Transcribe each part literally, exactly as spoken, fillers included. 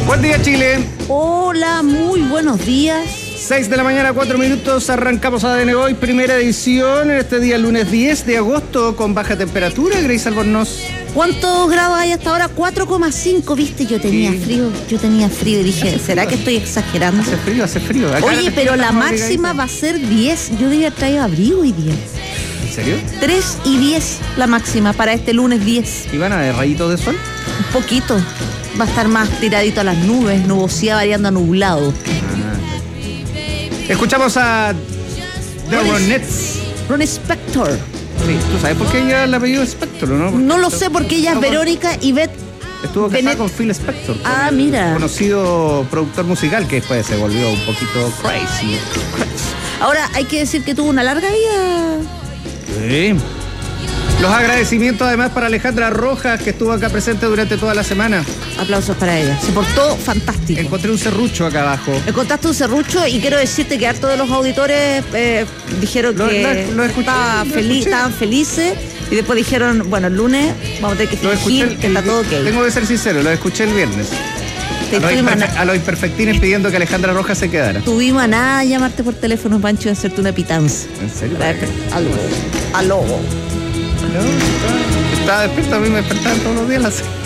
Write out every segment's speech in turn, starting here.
Buen día, Chile. Hola, muy buenos días. seis de la mañana, cuatro minutos, arrancamos A D N Hoy, primera edición, en este día lunes diez de agosto, con baja temperatura, Grace Albornoz. ¿Cuántos grados hay hasta ahora? cuatro coma cinco, viste, yo tenía Sí. frío, yo tenía frío y dije, ¿será que estoy exagerando? Hace frío, hace frío. Acá Oye, la pero la estamos máxima abrigaditos. va a ser diez, yo debía traer abrigo hoy día. ¿En serio? tres y diez la máxima para este lunes diez. ¿Y van a haber rayitos de sol? Un poquito, va a estar más tiradito a las nubes, nubosidad variando a nublado. Escuchamos a The Ronettes. Ron Spector. Sí, ¿tú sabes por qué ella el apellido es Spector, no? Porque No lo sé porque ella es estuvo- Verónica Ivette. Estuvo casada Bennett. con Phil Spector. con Ah, el mira. Conocido productor musical que después se volvió un poquito crazy. Ahora, hay que decir que tuvo una larga vida. Sí. Los agradecimientos además para Alejandra Rojas, que estuvo acá presente durante toda la semana. Aplausos para ella. Se portó fantástico. Encontré un serrucho acá abajo. Encontraste un serrucho y quiero decirte que harto de los auditores eh, dijeron Lo- que lo- lo escuché, estaba lo feliz, escuché. estaban felices y después dijeron, bueno, el lunes vamos a tener que Lo escuché fingir el- que está todo ok. Tengo que ser sincero, lo escuché el viernes. Te A los, tuvimos, a imperfe- na- a los imperfectines pidiendo que Alejandra Rojas se quedara. tuvimos a nada llamarte por teléfono, Pancho, y hacerte una pitanza. ¿En serio? Para desper- Aló. Aló. No, estaba, estaba despierto, a mí me despertaban todos los días a las seis.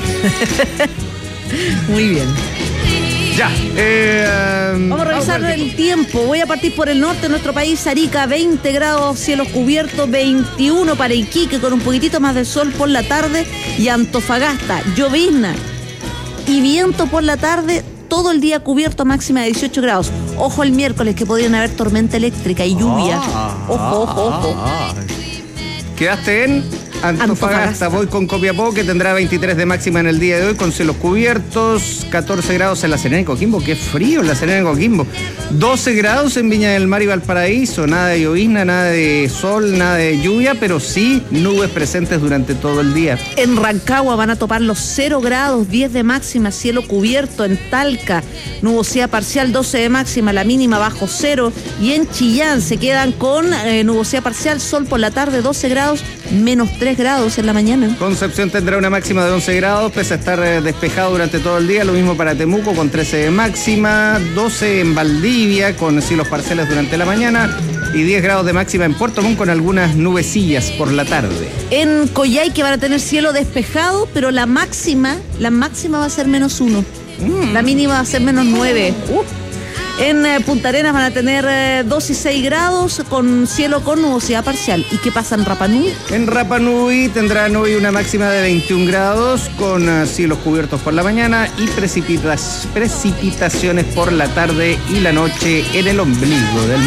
Muy bien. Ya. Eh, um, Vamos a revisar vamos el tiempo. Voy a partir por el norte de nuestro país. Arica, veinte grados, cielos cubiertos, veintiuno para Iquique, con un poquitito más de sol por la tarde. Y Antofagasta, llovizna y viento por la tarde, todo el día cubierto, máxima de dieciocho grados. Ojo el miércoles, que podrían haber tormenta eléctrica y lluvia. Ah, Ojo, ojo, ojo. ah, ah. Quedaste en Antofagasta. Antofagasta. Voy con Copiapó, que tendrá veintitrés de máxima en el día de hoy, con cielos cubiertos, catorce grados en La Serena y Coquimbo. Qué frío en La Serena y Coquimbo. doce grados en Viña del Mar y Valparaíso. Nada de llovizna, nada de sol, nada de lluvia, pero sí nubes presentes durante todo el día. En Rancagua van a topar los cero grados, diez de máxima, cielo cubierto. En Talca, nubosidad parcial, doce de máxima, la mínima bajo cero. Y en Chillán se quedan con eh, nubosidad parcial, sol por la tarde, doce grados, menos tres grados en la mañana. Concepción tendrá una máxima de once grados, pese a estar eh, despejado durante todo el día. Lo mismo para Temuco, con trece de máxima, doce en Valdivia, con cielos parciales durante la mañana, y diez grados de máxima en Puerto Montt, con algunas nubecillas por la tarde. En Coyhaique van a tener cielo despejado, pero la máxima, la máxima va a ser menos uno. Mm. La mínima va a ser menos nueve. Uh. En eh, Punta Arenas van a tener eh, dos y seis grados, con cielo con nubosidad parcial. ¿Y qué pasa en Rapa Nui? En Rapa Nui tendrán hoy una máxima de veintiún grados, con eh, cielos cubiertos por la mañana y precipitas- precipitaciones por la tarde y la noche en el ombligo del